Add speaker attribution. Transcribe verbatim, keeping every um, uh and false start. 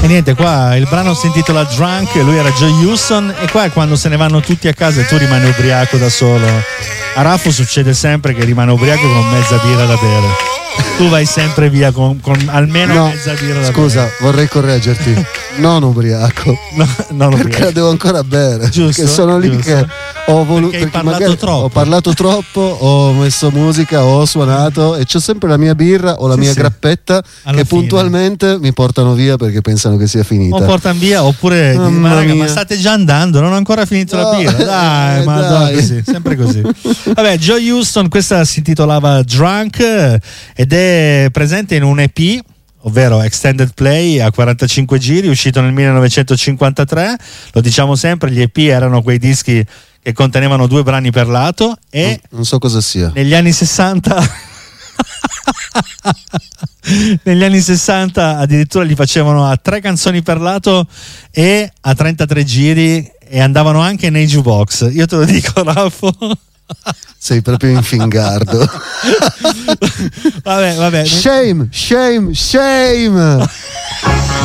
Speaker 1: E niente, qua il brano si intitola Drunk, lui era Joe Houston, e qua è quando se ne vanno tutti a casa e tu rimani ubriaco da solo. A Raffo succede sempre che rimane ubriaco con mezza birra da bere. Tu vai sempre via con, con almeno
Speaker 2: no,
Speaker 1: mezza birra da
Speaker 2: scusa,
Speaker 1: bere.
Speaker 2: vorrei correggerti. Non ubriaco.
Speaker 1: No, non
Speaker 2: perché
Speaker 1: ubriaco.
Speaker 2: la devo ancora bere.
Speaker 1: Giusto,
Speaker 2: perché sono lì
Speaker 1: giusto.
Speaker 2: che ho voluto.
Speaker 1: Perché hai parlato troppo.
Speaker 2: Ho parlato troppo, ho messo musica, ho suonato e c'ho sempre la mia birra o la
Speaker 1: Sì,
Speaker 2: mia
Speaker 1: sì.
Speaker 2: grappetta
Speaker 1: Alla
Speaker 2: che
Speaker 1: fine.
Speaker 2: puntualmente mi portano via perché pensano che sia finita.
Speaker 1: O portano via, oppure dici,
Speaker 2: Mamma
Speaker 1: ma raga,
Speaker 2: mia.
Speaker 1: ma state già andando, non ho ancora finito
Speaker 2: No,
Speaker 1: la birra. Dai,
Speaker 2: eh,
Speaker 1: ma
Speaker 2: dai.
Speaker 1: no, così, sempre così. Vabbè, Joe Houston, questa si intitolava Drunk eh, ed è presente in un E P, ovvero Extended Play a quarantacinque giri, uscito nel millenovecentocinquantatré. Lo diciamo sempre, gli E P erano quei dischi che contenevano due brani per lato, e
Speaker 2: Non, non so cosa sia.
Speaker 1: negli anni sessanta negli anni sessanta addirittura li facevano a tre canzoni per lato e a trentatré giri, e andavano anche nei jukebox. Io te lo dico, Raffo.
Speaker 2: Sei proprio in fingardo.
Speaker 1: vabbè, vabbè.
Speaker 2: Shame, shame, shame.